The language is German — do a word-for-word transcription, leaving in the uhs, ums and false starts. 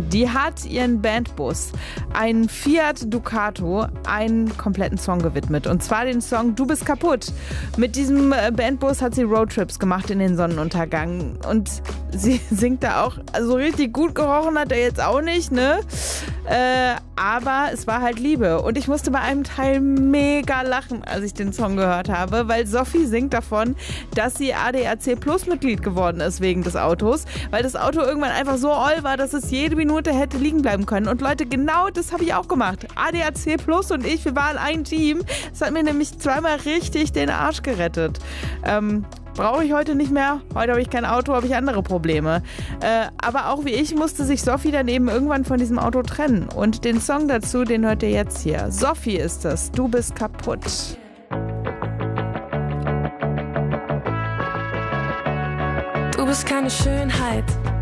Die hat ihren Bandbus, einen Fiat Ducato, einen kompletten Song gewidmet. Und zwar den Song Du bist kaputt. Mit diesem Bandbus hat sie Roadtrips gemacht in den Sonnenuntergang. Und sie singt da auch, also richtig gut gerochen hat er jetzt auch nicht, ne? Äh, aber es war halt Liebe. Und ich musste bei einem Teil mega lachen, als ich den Song gehört habe, weil Sophie singt davon, dass sie A D A C Plus Mitglied geworden ist wegen des Autos, weil das Auto irgendwann einfach so oll war, dass es jede Minute hätte liegen bleiben können. Und Leute, genau das habe ich auch gemacht. A D A C Plus und ich, wir waren ein Team. Das hat mir nämlich zweimal richtig den Arsch gerettet. Ähm, Brauche ich heute nicht mehr. Heute habe ich kein Auto, habe ich andere Probleme. Äh, aber auch wie ich musste sich Sophie dann eben irgendwann von diesem Auto trennen. Und den Song dazu, den hört ihr jetzt hier. Sophie ist es. Du bist kaputt. Du bist keine Schönheit,